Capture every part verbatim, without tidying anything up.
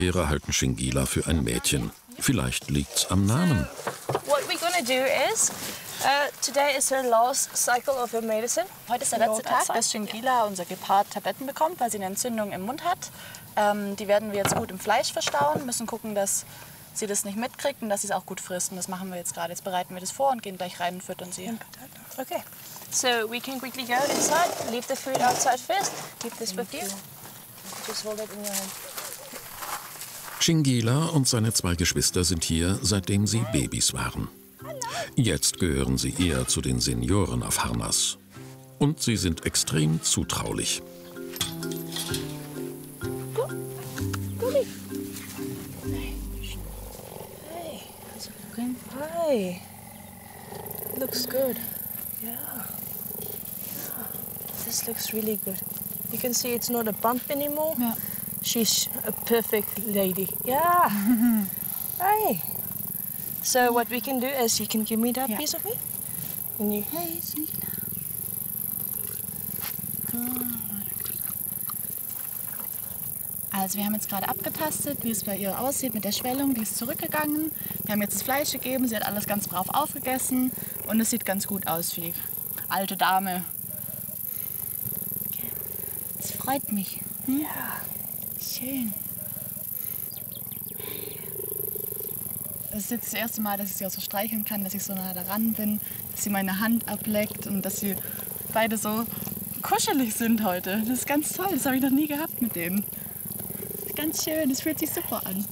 Lehrer halten Shingila für ein Mädchen. Vielleicht liegt's am Namen. What we're gonna do is, uh, today is her last cycle of her medicine. Heute ist der letzte Tag, dass Shingila, unser Gepard, Tabletten bekommt, weil sie eine Entzündung im Mund hat. Ähm, die werden wir jetzt gut im Fleisch verstauen, müssen gucken, dass sie das nicht mitkriegt und dass sie es auch gut frisst. Und das machen wir jetzt gerade. Jetzt bereiten wir das vor und gehen gleich rein und füttern sie. Okay. So we can quickly go inside, leave the food outside first. Keep this with you. Just hold it in your hand. Shingila und seine zwei Geschwister sind hier, seitdem sie Babys waren. Jetzt gehören sie eher zu den Senioren auf Harnas. Und sie sind extrem zutraulich. Hi. Looks good. Yeah. Yeah. This looks really good. You can see it's not a bump anymore. Ja. She's a perfect lady. Yeah. Hi. So what we can do is you can give me that Yeah. piece of meat. And you... Hey, Shingila. Also wir haben jetzt gerade abgetastet, wie es bei ihr aussieht mit der Schwellung. Die ist zurückgegangen. Wir haben jetzt das Fleisch gegeben, sie hat alles ganz brav aufgegessen und es sieht ganz gut aus für die alte Dame. Es freut mich. Hm? Ja. Schön. Es ist jetzt das erste Mal, dass ich sie auch so streicheln kann, dass ich so nah daran bin, dass sie meine Hand ableckt und dass sie beide so kuschelig sind heute. Das ist ganz toll, das habe ich noch nie gehabt mit denen. Ganz schön, das fühlt sich super an.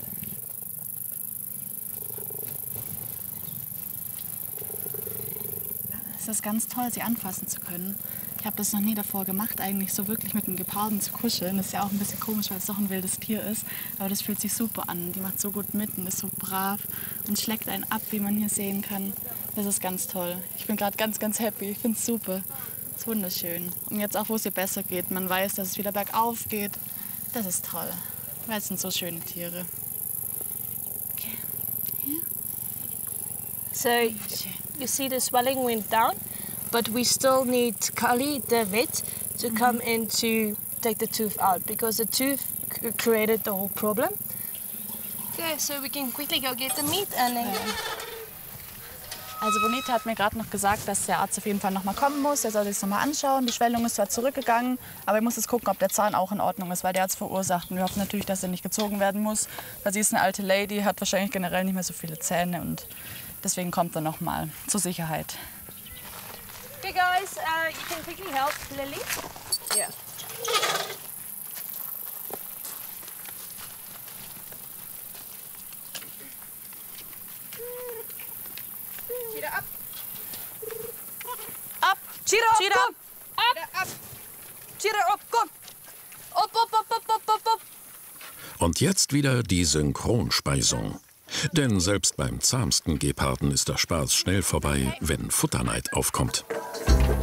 Es ist ganz toll, sie anfassen zu können. Ich habe das noch nie davor gemacht, eigentlich so wirklich mit einem Geparden zu kuscheln. Das ist ja auch ein bisschen komisch, weil es doch ein wildes Tier ist. Aber das fühlt sich super an. Die macht so gut mit und ist so brav und schlägt einen ab, wie man hier sehen kann. Das ist ganz toll. Ich bin gerade ganz, ganz happy. Ich finde es super. Es ist wunderschön. Und jetzt auch, wo es ihr besser geht. Man weiß, dass es wieder bergauf geht. Das ist toll. Weil es sind so schöne Tiere. Okay. Hier. So you see the swelling went down, but we still need Kali, the vet, to come in to take the tooth out because the tooth c- created the whole problem. Okay, so we can quickly go get the meat and then... Also Bonita hat mir gerade noch gesagt, dass der Arzt auf jeden Fall noch mal kommen muss. Er soll sich das noch mal anschauen. Die Schwellung ist zwar zurückgegangen, aber er muss jetzt gucken, ob der Zahn auch in Ordnung ist, weil der hat es verursacht. Und wir hoffen natürlich, dass er nicht gezogen werden muss, weil sie ist eine alte Lady, hat wahrscheinlich generell nicht mehr so viele Zähne und deswegen kommt er noch mal zur Sicherheit. Okay guys, uh, you can quickly help Lily. Yeah. Wieder ab. Up! Cheer up! Cheer Kom! Wieder ab. Cheer up! Kom! Op, op, op, op, op, op, op! Und jetzt wieder die Synchronspeisung. Denn selbst beim zahmsten Geparden ist der Spaß schnell vorbei, wenn Futterneid aufkommt.